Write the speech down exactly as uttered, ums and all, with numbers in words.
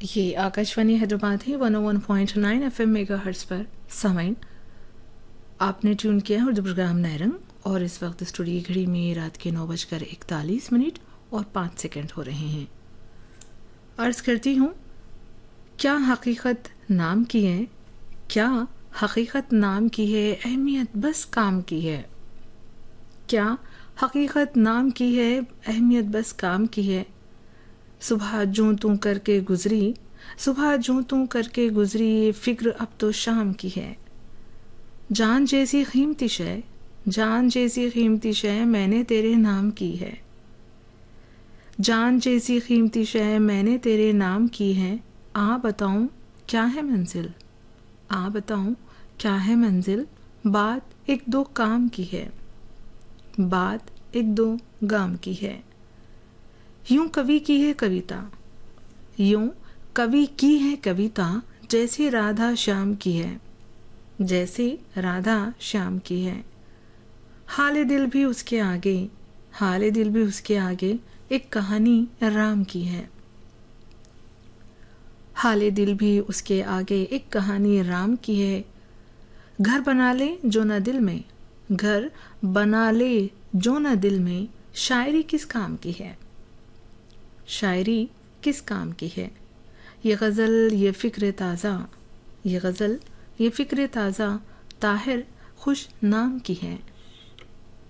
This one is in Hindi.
ये आकाशवाणी हैदराबाद है वन ओ one point nine F M mega hertz पर सामाइन आपने ट्यून किया है उर्दू प्रोग्राम नायरंग और इस वक्त स्टूडियो घड़ी में रात के नौ बजकर इकतालीस मिनट और पाँच सेकंड हो रहे हैं। अर्ज़ करती हूँ, क्या हकीकत नाम की है, क्या हकीकत नाम की है, अहमियत बस काम की है। क्या हकीकत नाम की है, अहमियत बस काम की है। सुबह जो तू करके गुजरी, सुबह जो तू करके गुजरी, ये फिक्र अब तो शाम की है। जान जैसी कीमती शय, जान जैसी कीमती शय मैंने तेरे नाम की है। जान जैसी कीमती शय मैंने तेरे नाम की है। आ बताऊं क्या है मंजिल, आ बताऊं क्या है मंजिल। बात एक दो काम की है, बात एक दो गाम की है। यूं कवि की है कविता, यूं कवि की है कविता, जैसे राधा श्याम की है, जैसे राधा श्याम की है। हाले दिल भी उसके आगे, हाले दिल भी उसके आगे एक कहानी राम की है। हाले दिल भी उसके आगे एक कहानी राम की है। घर बना ले जो न दिल में, घर बना ले जो न दिल में, शायरी किस काम की है, शायरी किस काम की है। ये गज़ल ये फ़िक्र ताज़ा, ये गज़ल ये फ़िक्र ताज़ा ताहिर खुश नाम की है।